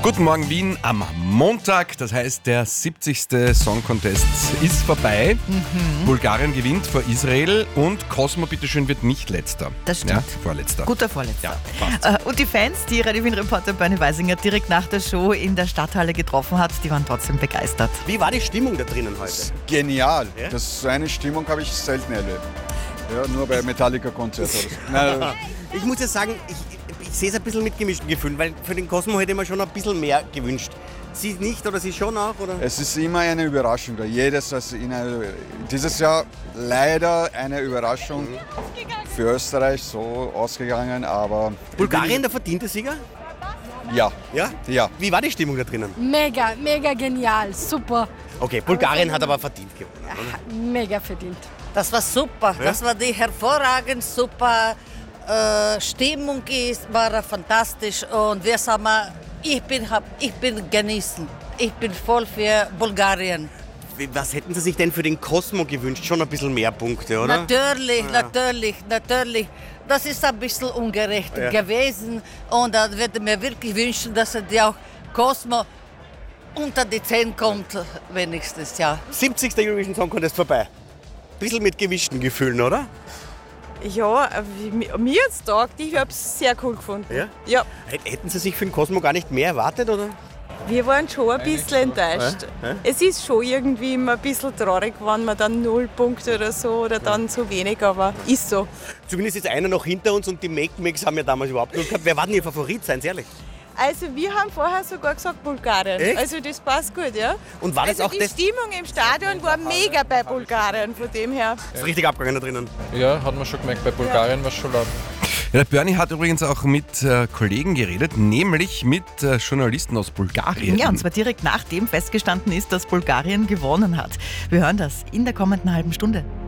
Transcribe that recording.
Guten Morgen Wien am Montag, das heißt der 70. Song Contest ist vorbei. Bulgarien gewinnt vor Israel und Cosmo bitteschön wird nicht letzter. Das stimmt. Ja, vorletzter. Guter Vorletzter. Ja, passt. Und die Fans, die Radio Wien-Reporter Bernie Weisinger direkt nach der Show in der Stadthalle getroffen hat, die waren trotzdem begeistert. Wie war die Stimmung da drinnen heute? Genial. Ja? So eine Stimmung habe ich selten erlebt. Ja, nur bei Metallica-Konzerten. Nein, Ich muss ja sagen, ich sehe es ein bisschen mit gemischten Gefühlen, weil für den Cosmo hätte ich mir schon ein bisschen mehr gewünscht. Sie nicht oder Sie schon auch? Oder? es ist immer eine Überraschung. Dieses Jahr leider eine Überraschung für Österreich so ausgegangen, aber Bulgarien der verdiente Sieger? ja. Ja? Ja. Wie war die Stimmung da drinnen? Mega, mega genial, super, Okay, Bulgarien hat aber verdient gewonnen. Oder? mega verdient. Das war super, das war die hervorragend super Stimmung war fantastisch und wir sagen mal, ich bin genießen, ich bin voll für Bulgarien. Was hätten Sie sich denn für den Cosmo gewünscht? Schon ein bisschen mehr Punkte, oder? Natürlich. Das ist ein bisschen ungerecht gewesen und da würde ich mir wirklich wünschen, dass die auch Cosmo unter die 10 kommt, wenigstens, ja. 70. Eurovision Song Contest vorbei. Bisschen mit gemischten Gefühlen, oder? Ja, mir hat es taugt. Ich habe es sehr cool gefunden. Ja? Ja. Hätten Sie sich für den Cosmo gar nicht mehr erwartet, oder? Wir waren schon ein bisschen enttäuscht. Es ist schon irgendwie immer ein bisschen traurig, wenn man dann 0 Punkte oder so oder dann so wenig, aber ist so. Zumindest ist einer noch hinter uns und die Make-Makes haben ja damals überhaupt nicht gehabt. Wer war denn Ihr Favorit, seien Sie ehrlich? Also wir haben vorher sogar gesagt Bulgarien. Echt? Also das passt gut, ja. Und war das Also auch die das Stimmung im Stadion war mega bei Bulgarien, von dem her. ist richtig abgegangen da drinnen? Ja, hat man schon gemerkt, bei Bulgarien war es schon laut. Ja, der Bernie hat übrigens auch mit Kollegen geredet, nämlich mit Journalisten aus Bulgarien. Ja, und zwar direkt nachdem festgestanden ist, dass Bulgarien gewonnen hat. Wir hören das in der kommenden halben Stunde.